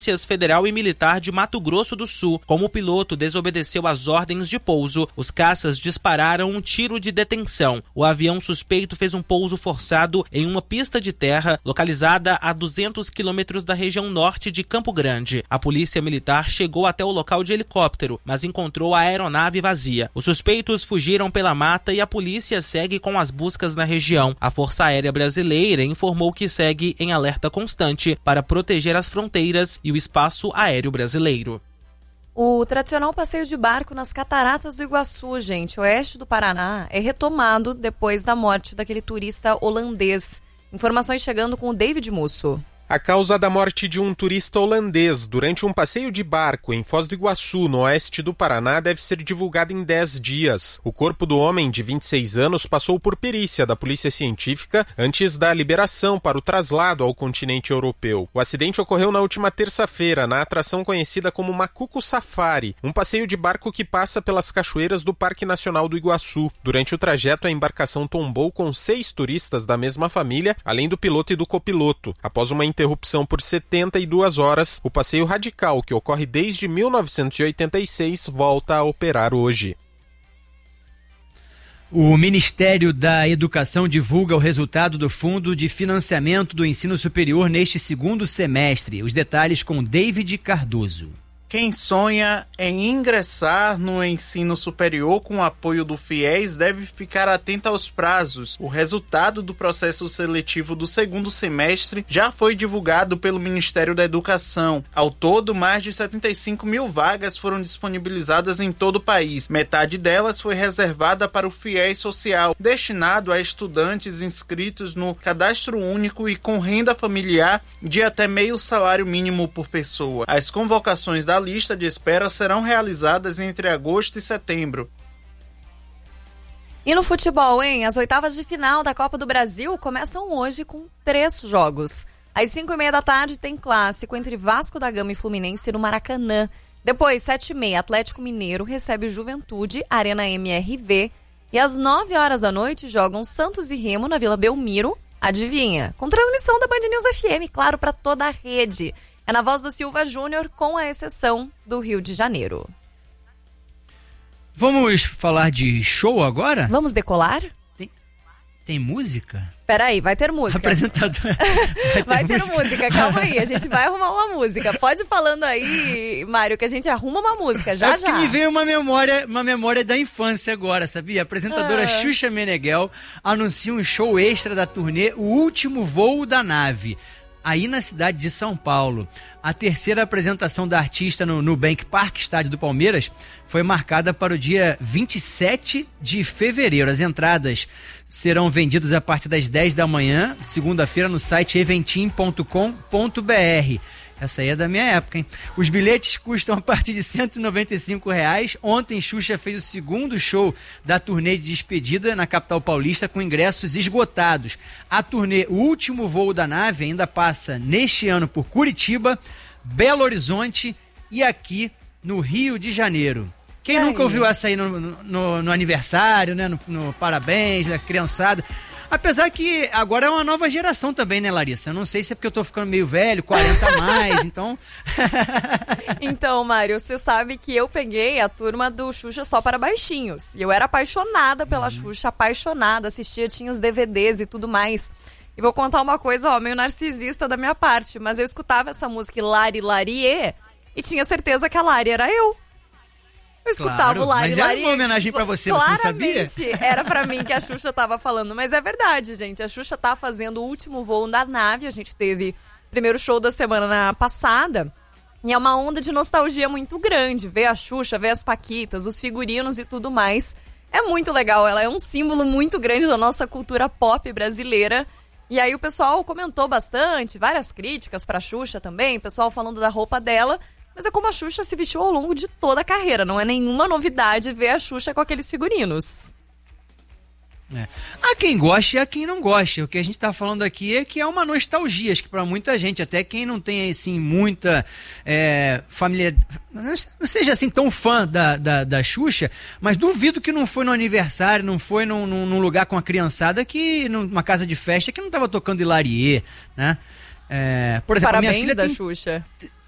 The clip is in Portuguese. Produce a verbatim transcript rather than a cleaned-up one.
Federal e Militar de Mato Grosso do Sul. Como o piloto desobedeceu às ordens de pouso, os caças dispararam um tiro de detenção. O avião suspeito fez um pouso forçado em uma pista de terra localizada a duzentos quilômetros da região norte de Campo Grande. A polícia militar chegou até o local de helicóptero, mas encontrou a aeronave vazia. Os suspeitos fugiram pela mata e a polícia segue com as buscas na região. A Força Aérea Brasileira informou que segue em alerta constante para proteger as fronteiras e o espaço aéreo brasileiro. O tradicional passeio de barco nas Cataratas do Iguaçu, gente, oeste do Paraná, é retomado depois da morte daquele turista holandês. Informações chegando com o David Musso. A causa da morte de um turista holandês durante um passeio de barco em Foz do Iguaçu, no oeste do Paraná, deve ser divulgada em dez dias. O corpo do homem, de vinte e seis anos, passou por perícia da Polícia Científica antes da liberação para o traslado ao continente europeu. O acidente ocorreu na última terça-feira, na atração conhecida como Macuco Safari, um passeio de barco que passa pelas cachoeiras do Parque Nacional do Iguaçu. Durante o trajeto, a embarcação tombou com seis turistas da mesma família, além do piloto e do copiloto. Após uma interrupção por setenta e duas horas, o passeio radical, que ocorre desde mil novecentos e oitenta e seis, volta a operar hoje. O Ministério da Educação divulga o resultado do Fundo de Financiamento do Ensino Superior neste segundo semestre. Os detalhes com David Cardoso. Quem sonha em ingressar no ensino superior com o apoio do FIES deve ficar atento aos prazos. O resultado do processo seletivo do segundo semestre já foi divulgado pelo Ministério da Educação. Ao todo, mais de setenta e cinco mil vagas foram disponibilizadas em todo o país. Metade delas foi reservada para o FIES Social, destinado a estudantes inscritos no Cadastro Único e com renda familiar de até meio salário mínimo por pessoa. As convocações da lista de espera serão realizadas entre agosto e setembro. E no futebol, hein? As oitavas de final da Copa do Brasil começam hoje com três jogos. Às cinco e meia da tarde tem clássico entre Vasco da Gama e Fluminense no Maracanã. Depois, sete e meia, Atlético Mineiro recebe Juventude, Arena M R V. E às nove horas da noite jogam Santos e Remo na Vila Belmiro. Adivinha? Com transmissão da Band News F M, claro, para toda a rede. É na voz do Silva Júnior, com a exceção do Rio de Janeiro. Vamos falar de show agora? Vamos decolar? Tem, tem música? Peraí, vai ter música. Apresentador. Vai ter, vai ter música. música, calma aí, a gente vai arrumar uma música. Pode ir falando aí, Mário, que a gente arruma uma música, já é já. É que me veio uma memória, uma memória da infância agora, sabia? A apresentadora ah. Xuxa Meneghel anuncia um show extra da turnê O Último Voo da Nave, aí na cidade de São Paulo. A terceira apresentação da artista no Nubank Park, estádio do Palmeiras, foi marcada para o dia vinte e sete de fevereiro. As entradas serão vendidas a partir das dez da manhã, segunda-feira, no site eventim ponto com ponto b r. Essa aí é da minha época, hein? Os bilhetes custam a partir de cento e noventa e cinco reais. Ontem, Xuxa fez o segundo show da turnê de despedida na capital paulista com ingressos esgotados. A turnê O Último Voo da Nave ainda passa neste ano por Curitiba, Belo Horizonte e aqui no Rio de Janeiro. Quem aí? nunca ouviu essa aí no, no, no aniversário, né? No, no parabéns da criançada? Apesar que agora é uma nova geração também, né, Larissa? Eu não sei se é porque eu tô ficando meio velho, quarenta a mais, então... Então, Mário, você sabe que eu peguei a turma do Xuxa só para baixinhos. E eu era apaixonada pela uhum. Xuxa, apaixonada, assistia, tinha os D V Ds e tudo mais. E vou contar uma coisa, ó, meio narcisista da minha parte, mas eu escutava essa música Lari Larie e tinha certeza que a Lari era eu. Eu escutava claro, o Lari mas era Lari. uma homenagem pra você, você não sabia? Claramente era pra mim que a Xuxa tava falando, mas é verdade, gente. A Xuxa tá fazendo o último voo da nave. A gente teve o primeiro show da semana passada. E é uma onda de nostalgia muito grande. Ver a Xuxa, ver as paquitas, os figurinos e tudo mais. É muito legal. Ela é um símbolo muito grande da nossa cultura pop brasileira. E aí o pessoal comentou bastante, várias críticas pra Xuxa também. O pessoal falando da roupa dela. Mas é como a Xuxa se vestiu ao longo de toda a carreira. Não é nenhuma novidade ver a Xuxa com aqueles figurinos. É. Há quem goste e há quem não goste. O que a gente está falando aqui é que é uma nostalgia, acho que para muita gente, até quem não tem assim muita é, família, não seja assim tão fã da, da, da Xuxa, mas duvido que não foi no aniversário, não foi num, num lugar com a criançada, que numa casa de festa que não estava tocando Hilarie, né? É, por exemplo, Parabéns a minha filha da tem... Xuxa.